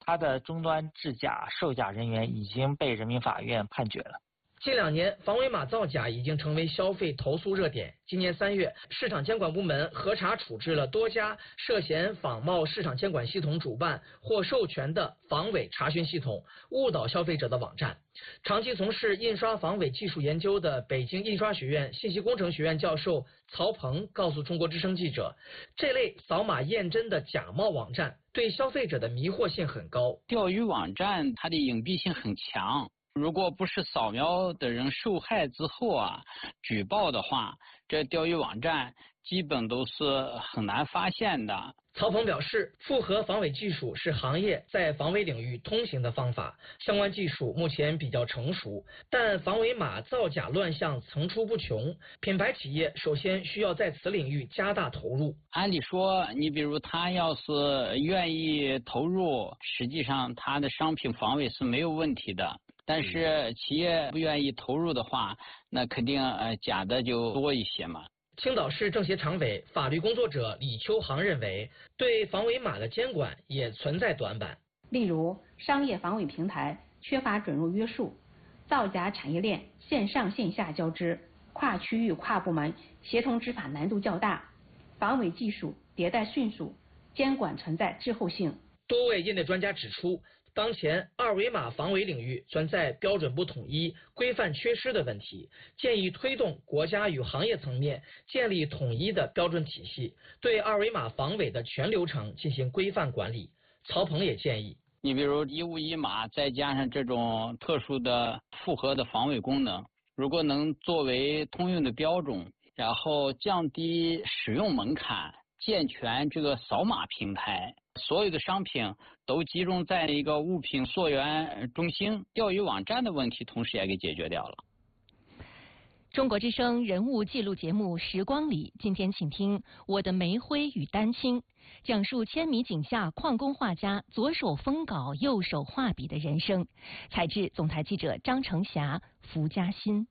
它的终端制假、售假人员已经被人民法院判决了。 近2年，防伪码造假已经成为消费投诉热点。今年3月，市场监管部门核查处置了多家涉嫌仿冒市场监管系统主办或授权的防伪查询系统，误导消费者的网站。长期从事印刷防伪技术研究的北京印刷学院信息工程学院教授曹鹏告诉中国之声记者，这类扫码验真的假冒网站对消费者的迷惑性很高。 钓鱼网站它的隐蔽性很强。如果不是扫描的人受害之后举报的话，这钓鱼网站基本都是很难发现的。 曹鹏表示，复合防伪技术是行业在防伪领域通行的方法，相关技术目前比较成熟，但防伪码造假乱象层出不穷，品牌企业首先需要在此领域加大投入。 按理说，你比如他要是愿意投入，实际上他的商品防伪是没有问题的。但是企业不愿意投入的话，那肯定假的就多一些嘛。 青岛市政协常委、法律工作者李秋航认为，对防伪码的监管也存在短板。 例如，商业防伪平台缺乏准入约束，造假产业链线上线下交织，跨区域、跨部门协同执法难度较大，防伪技术迭代迅速，监管存在滞后性。 多位业内专家指出，当前二维码防伪领域存在标准不统一、规范缺失的问题，建议推动国家与行业层面建立统一的标准体系，对二维码防伪的全流程进行规范管理。曹鹏也建议， 你比如一物一码，再加上这种特殊的复合的防伪功能，如果能作为通用的标准，然后降低使用门槛，健全这个扫码平台，所有的商品都集中在一个物品溯源中心，钓鱼网站的问题同时也给解决掉了。 中国之声人物记录节目《时光里》，今天请听《我的煤灰与丹青》，讲述千米井下矿工画家左手封稿、右手画笔的人生。采制总台记者张成霞、福嘉欣。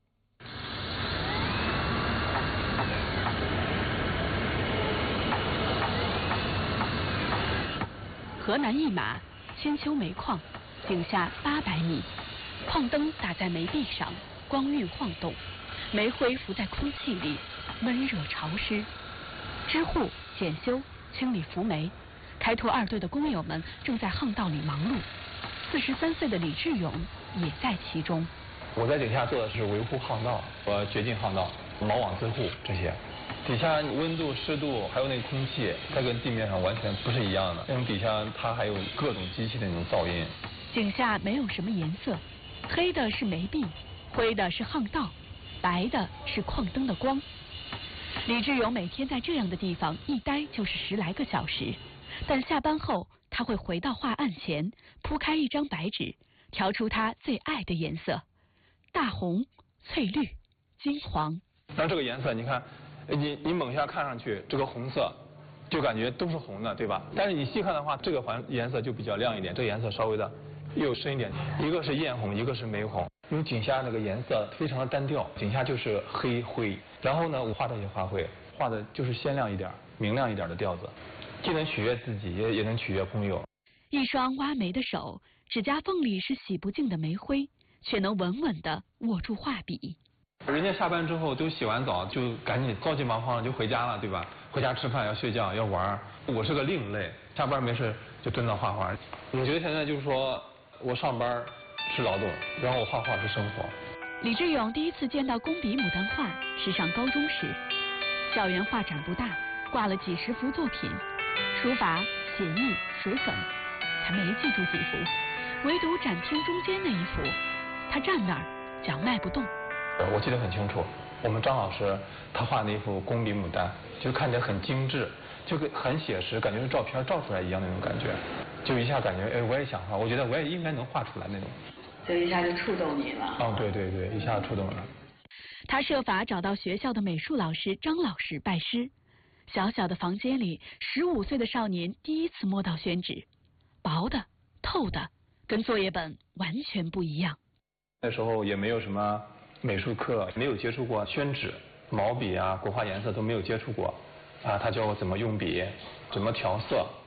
河南一马千秋煤矿，井下800米，矿灯打在煤壁上，光晕晃动，煤灰浮在空气里，闷热潮湿。支护、检修、清理浮煤，开拓2队的工友们正在巷道里忙碌。43岁的李志勇也在其中。 我在井下做的是维护巷道和掘进巷道、锚网自护这些。底下温度、湿度还有那个空气，它跟地面上完全不是一样的。那种底下它还有各种机器的那种噪音。 井下没有什么颜色，黑的是煤壁，灰的是巷道，白的是矿灯的光。李志勇每天在这样的地方一待就是10来个小时，但下班后他会回到画案前，铺开一张白纸，调出他最爱的颜色：大红、翠绿、金黄。 那这个颜色，你看。你猛下看上去，这个红色就感觉都是红的，对吧？但是你细看的话，这个颜色就比较亮一点，这个颜色稍微的又深一点。一个是艳红，一个是玫红。因为井下那个颜色非常的单调，井下就是黑灰。然后呢，我画这些花卉，画的就是鲜亮一点、明亮一点的调子，既能取悦自己，也能取悦工友。 一双挖煤的手，指甲缝里是洗不净的煤灰，却能稳稳地握住画笔。 人家下班之后都洗完澡，就赶紧着急忙慌的就回家了，对吧？回家吃饭要睡觉要玩。我是个另类，下班没事就蹲那画画。我觉得现在就是说我上班是劳动，然后我画画是生活。 李志勇第一次见到工笔牡丹画是上高中时，校园画展不大，挂了几十幅作品，书法、写意、水粉，他没记住几幅，唯独展厅中间那一幅，他站那儿脚迈不动。 我记得很清楚，我们张老师他画那幅工笔牡丹，就看起来很精致，就很写实，感觉是照片照出来一样那种感觉，就一下感觉我也想画，我觉得我也应该能画出来那种， 所以一下就触动你了。 对，一下触动了。 他设法找到学校的美术老师张老师拜师。小小的房间里，15岁的少年第一次摸到宣纸，薄的、透的，跟作业本完全不一样。 那时候也没有什么美术课，没有接触过宣纸、毛笔啊、国画颜色都没有接触过，他教我怎么用笔，怎么调色，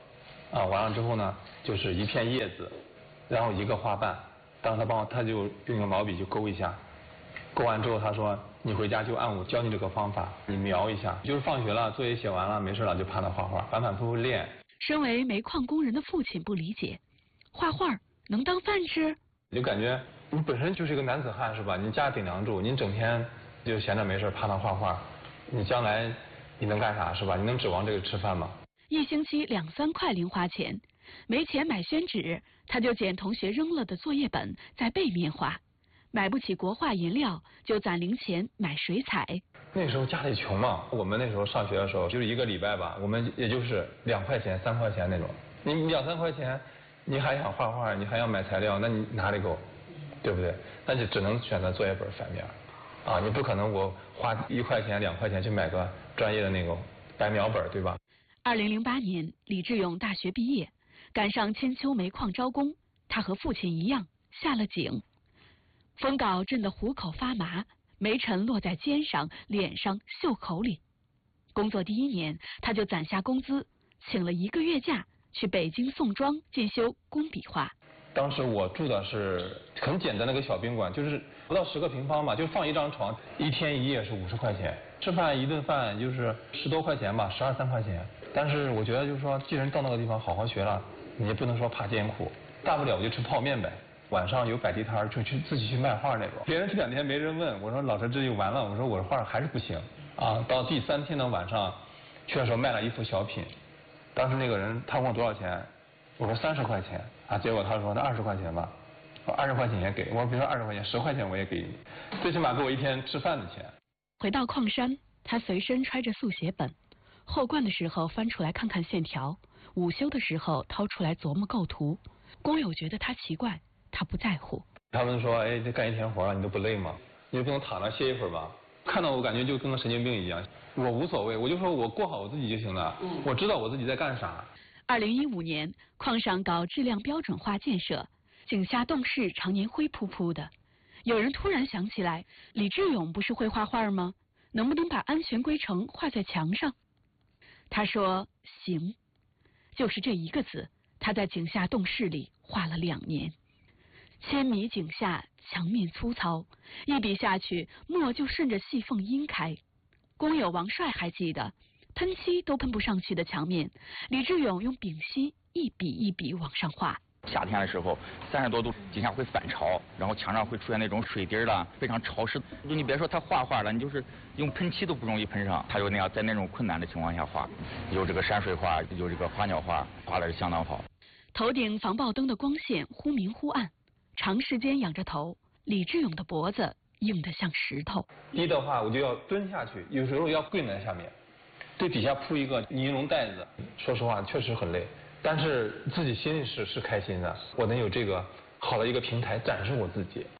完了之后呢，就是一片叶子，然后一个花瓣。当时他就用个毛笔就勾一下，勾完之后他说你回家就按我教你这个方法，你描一下，就是放学了作业写完了没事了就趴那画画，反反复复练。 身为煤矿工人的父亲不理解，画画能当饭吃？ 就感觉你本身就是一个男子汉是吧？你家顶梁柱，你整天就闲着没事趴那画画，你将来你能干啥是吧？你能指望这个吃饭吗？ 一星期2、3块零花钱，没钱买宣纸，他就捡同学扔了的作业本在背面画。买不起国画颜料，就攒零钱买水彩。 那时候家里穷嘛，我们那时候上学的时候，就是1个礼拜吧，我们也就是2块钱、3块钱那种。你2、3块钱，你还想画画，你还要买材料，那你哪里够，对不对？那就只能选择作业本反面，你不可能我花1块钱、2块钱去买个专业的那种白描本，对吧 ？2008年，李志勇大学毕业，赶上千秋煤矿招工，他和父亲一样下了井。风镐震得虎口发麻，煤尘落在肩上、脸上、袖口里。工作第1年，他就攒下工资，请了1个月假，去北京宋庄进修工笔画。 当时我住的是很简单的一个小宾馆，就是不到10个平方嘛，就放1张床，1天1夜是50块钱，吃饭1顿饭就是10多块钱吧，12、13块钱。但是我觉得就是说，既然到那个地方好好学了，你也不能说怕艰苦，大不了我就吃泡面呗。晚上有摆地摊就去自己去卖画那种，别人这2天没人问，我说老师这就完了，我说我的画还是不行到第3天的晚上去的时候卖了一幅小品，当时那个人他问我多少钱，我说30块钱结果他说那20块钱吧，我20块钱也给，我说别说20块钱，10块钱我也给你，最起码给我1天吃饭的钱。 回到矿山，他随身揣着速写本，后灌的时候翻出来看看线条，午休的时候掏出来琢磨构图。工友觉得他奇怪，他不在乎。 他们说这干1天活了你都不累吗？你不能躺着歇一会儿吧？看到我感觉就跟个神经病一样，我无所谓，我就说我过好我自己就行了，我知道我自己在干啥。 2015年，矿上搞质量标准化建设，井下洞室常年灰扑扑的。有人突然想起来，李志勇不是会画画吗？能不能把安全规程画在墙上？他说行，就是这1个字，他在井下洞室里画了2年。千米井下，墙面粗糙，一笔下去，墨就顺着细缝阴开。工友王帅还记得，喷漆都喷不上去的墙面，李志勇用丙烯一笔一笔往上画。 夏天的时候30多度，井下会反潮，然后墙上会出现那种水滴了，非常潮湿。就你别说他画画了，你就是用喷漆都不容易喷上。他就那样在那种困难的情况下画，有这个山水画，有这个花鸟画，画的是相当好。 头顶防爆灯的光线忽明忽暗，长时间仰着头，李志勇的脖子硬得像石头。 低的话我就要蹲下去，有时候要跪在下面，对底下铺一个尼龙袋子。说实话确实很累，但是自己心里是开心的，我能有这个好的一个平台展示我自己。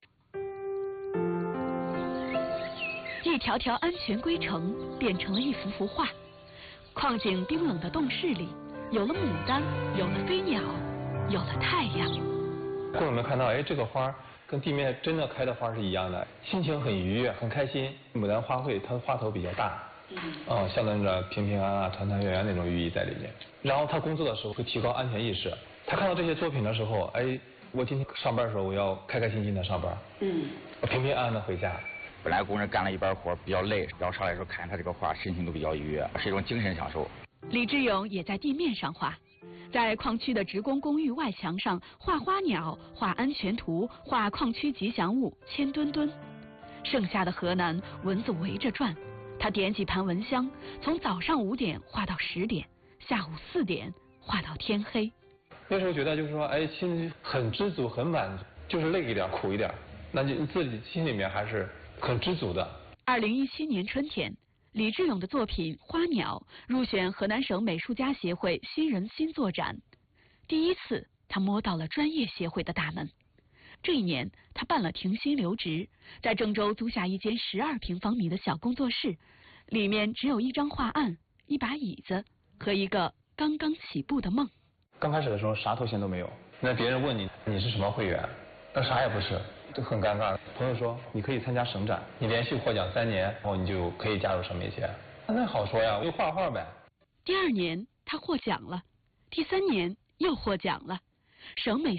一条条安全规程变成了一幅幅画。矿井冰冷的洞室里，有了牡丹，有了飞鸟，有了太阳。 工友们看到这个花跟地面真的开的花是一样的，心情很愉悦，很开心。牡丹花卉它的花头比较大，象征着平平安安、团团圆圆那种寓意在里面。然后他工作的时候会提高安全意识，他看到这些作品的时候，我今天上班的时候我要开开心心的上班，我平平安安的回家。 本来工人干了一班活比较累，然后上来的时候看他这个画，心情都比较愉悦，是一种精神享受。 李志勇也在地面上画，在矿区的职工公寓外墙上画花鸟，画安全图，画矿区吉祥物千墩墩。盛夏的河南，蚊子围着转，他点几盘蚊香，从早上5点画到10点，下午4点画到天黑。 那时候觉得就是说，心里很知足，很满足，就是累一点，苦一点，那就自己心里面还是很知足的。 2017年春天，李志勇的作品《花鸟》入选河南省美术家协会新人新作展。第一次，他摸到了专业协会的大门。这一年，他办了停薪留职，在郑州租下一间12平方米的小工作室，里面只有1张画案、1把椅子和一个刚刚起步的梦。 刚开始的时候啥头衔都没有，那别人问你是什么会员，那啥也不是，就很尴尬。朋友说你可以参加省展，你连续获奖3年，然后你就可以加入省美协。那好说呀，我就画画呗。 第2年他获奖了，第3年又获奖了，省美